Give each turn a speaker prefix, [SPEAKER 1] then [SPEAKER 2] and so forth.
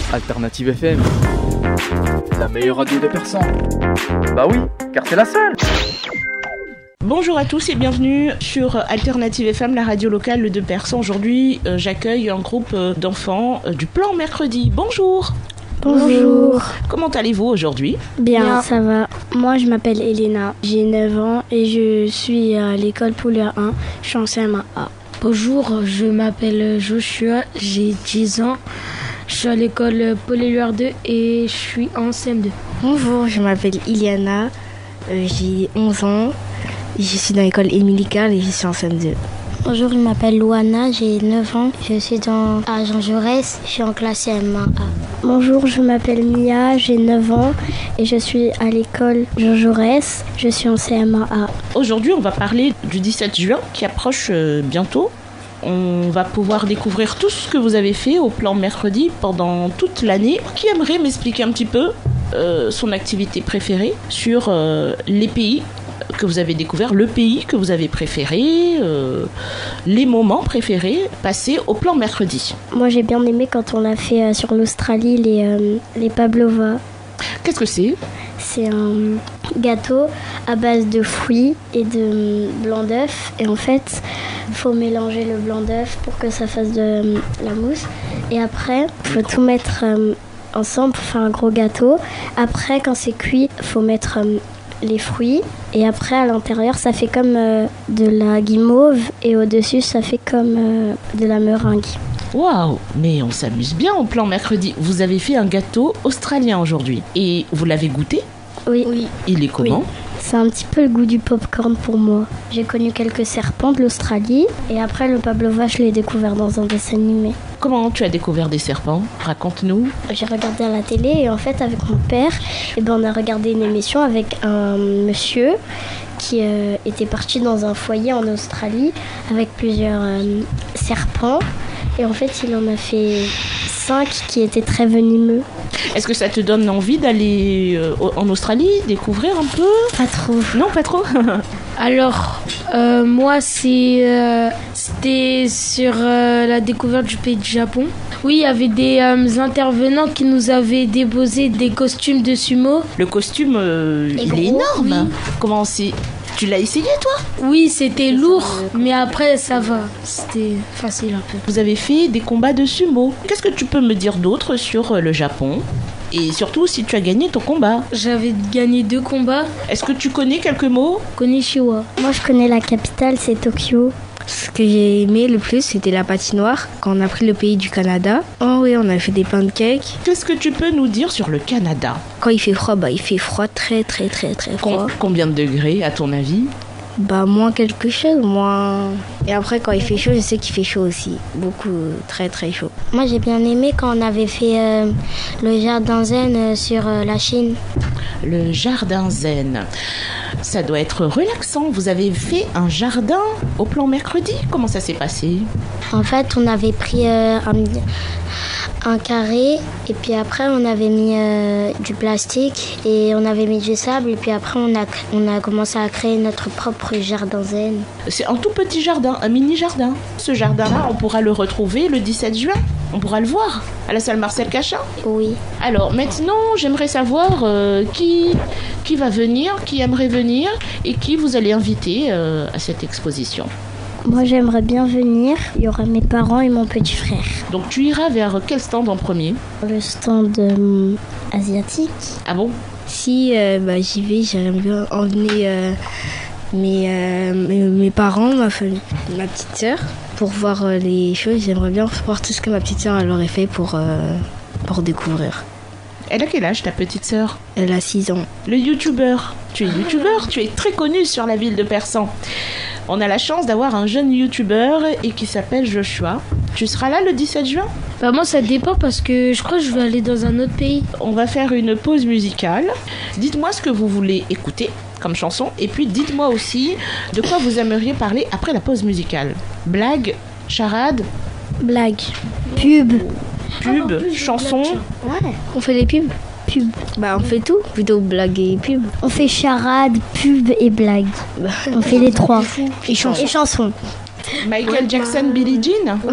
[SPEAKER 1] Alternative FM, la meilleure radio de Persan. Bah oui, car c'est la seule.
[SPEAKER 2] Bonjour à tous et bienvenue sur Alternative FM, la radio locale de Persan. Aujourd'hui, j'accueille un groupe d'enfants du plan mercredi. Bonjour.
[SPEAKER 3] Bonjour.
[SPEAKER 2] Comment allez-vous aujourd'hui ?
[SPEAKER 3] Bien, ça va. Moi, je m'appelle Elena, j'ai 9 ans et je suis à l'école Poulet 1, je suis en CM1A.
[SPEAKER 4] Bonjour, je m'appelle Joshua, j'ai 10 ans, je suis à l'école Paul-Éluard 2 et je suis en CM2.
[SPEAKER 5] Bonjour, je m'appelle Iliana, j'ai 11 ans, je suis dans l'école Émilie Carle et je suis en CM2.
[SPEAKER 6] Bonjour, je m'appelle Louana, j'ai 9 ans, je suis à Jean Jaurès, je suis en classe CM1A.
[SPEAKER 3] Bonjour, je m'appelle Mia, j'ai 9 ans et je suis à l'école Jean Jaurès, je suis en CM1A.
[SPEAKER 2] Aujourd'hui, on va parler du 17 juin qui approche bientôt. On va pouvoir découvrir tout ce que vous avez fait au plan mercredi pendant toute l'année. Qui aimerait m'expliquer un petit peu son activité préférée sur les pays que vous avez découvert, le pays que vous avez préféré, les moments préférés passés au plan mercredi?
[SPEAKER 3] Moi, j'ai bien aimé quand on l'a fait sur l'Australie, les pavlova.
[SPEAKER 2] Qu'est-ce que c'est?
[SPEAKER 3] C'est un gâteau à base de fruits et de blanc d'œuf. Et en fait, il faut mélanger le blanc d'œuf pour que ça fasse de la mousse. Et après, il faut tout mettre ensemble pour faire un gros gâteau. Après, quand c'est cuit, il faut mettre les fruits. Et après, à l'intérieur, ça fait comme de la guimauve. Et au-dessus, ça fait comme de la meringue.
[SPEAKER 2] Waouh, mais on s'amuse bien au plan mercredi. Vous avez fait un gâteau australien aujourd'hui. Et vous l'avez goûté?
[SPEAKER 3] Oui.
[SPEAKER 2] Il est comment?
[SPEAKER 3] Oui. C'est un petit peu le goût du popcorn pour moi. J'ai connu quelques serpents de l'Australie. Et après, le pavlova, je l'ai découvert dans un dessin animé.
[SPEAKER 2] Comment tu as découvert des serpents? Raconte-nous.
[SPEAKER 3] J'ai regardé à la télé et en fait, avec mon père, on a regardé une émission avec un monsieur qui était parti dans un foyer en Australie avec plusieurs serpents. Et en fait, il en a fait 5 qui étaient très venimeux.
[SPEAKER 2] Est-ce que ça te donne envie d'aller en Australie, découvrir un peu?
[SPEAKER 3] Pas trop.
[SPEAKER 2] Non, pas trop.
[SPEAKER 4] Alors, moi, c'était sur la découverte du pays du Japon. Oui, il y avait des intervenants qui nous avaient déposé des costumes de sumo.
[SPEAKER 2] Le costume, il est énorme.
[SPEAKER 4] Oui.
[SPEAKER 2] Comment c'est? Tu l'as essayé, toi?
[SPEAKER 4] Oui, c'était lourd, mais après, ça va. C'était facile un peu.
[SPEAKER 2] Vous avez fait des combats de sumo. Qu'est-ce que tu peux me dire d'autre sur le Japon? Et surtout, si tu as gagné ton combat.
[SPEAKER 4] J'avais gagné 2 combats.
[SPEAKER 2] Est-ce que tu connais quelques mots?
[SPEAKER 4] Konnichiwa.
[SPEAKER 3] Moi, je connais la capitale, c'est Tokyo.
[SPEAKER 5] Ce que j'ai aimé le plus, c'était la patinoire, quand on a pris le pays du Canada. Oh oui, on a fait des pancakes.
[SPEAKER 2] Qu'est-ce que tu peux nous dire sur le Canada?
[SPEAKER 5] Quand il fait froid, il fait froid, très froid.
[SPEAKER 2] Combien de degrés, à ton avis?
[SPEAKER 5] Moins quelque chose, moins... Et après, quand il fait chaud, je sais qu'il fait chaud aussi. Beaucoup, très chaud.
[SPEAKER 6] Moi, j'ai bien aimé quand on avait fait le jardin zen sur la Chine.
[SPEAKER 2] Le jardin zen. Ça doit être relaxant. Vous avez fait un jardin au plan mercredi? Comment ça s'est passé?
[SPEAKER 6] En fait, on avait pris un carré et puis après on avait mis du plastique et on avait mis du sable et puis après on a commencé à créer notre propre jardin zen.
[SPEAKER 2] C'est un tout petit jardin, un mini jardin. Ce jardin-là, on pourra le retrouver le 17 juin. On pourra le voir à la salle Marcel Cachin.
[SPEAKER 6] Oui.
[SPEAKER 2] Alors maintenant, j'aimerais savoir qui va venir, qui aimerait venir et qui vous allez inviter à cette exposition.
[SPEAKER 3] Moi, j'aimerais bien venir. Il y aura mes parents et mon petit frère.
[SPEAKER 2] Donc tu iras vers quel stand en premier?
[SPEAKER 3] Le stand asiatique.
[SPEAKER 2] Ah bon?
[SPEAKER 5] Si j'y vais, j'aimerais bien emmener mes parents, ma famille, ma petite sœur, pour voir les choses. J'aimerais bien voir tout ce que ma petite sœur elle aurait fait pour découvrir.
[SPEAKER 2] Elle a quel âge, ta petite sœur?
[SPEAKER 5] Elle a 6 ans.
[SPEAKER 2] Le youtubeur. Tu es youtubeur, tu es très connu sur la ville de Persan. On a la chance d'avoir un jeune youtubeur et qui s'appelle Joshua. Tu seras là le 17 juin?
[SPEAKER 4] Moi, ça dépend parce que je crois que je vais aller dans un autre pays.
[SPEAKER 2] On va faire une pause musicale. Dites-moi ce que vous voulez écouter comme chanson et puis dites-moi aussi de quoi vous aimeriez parler après la pause musicale. Blague, charade,
[SPEAKER 3] blague, pub,
[SPEAKER 2] chanson.
[SPEAKER 3] Ouais.
[SPEAKER 5] On fait les pubs.
[SPEAKER 3] Pub.
[SPEAKER 5] On fait tout, plutôt blague et pub.
[SPEAKER 3] On fait charade, pub et blague. On fait les 3. Et chansons.
[SPEAKER 2] Michael Jackson, Billie Jean.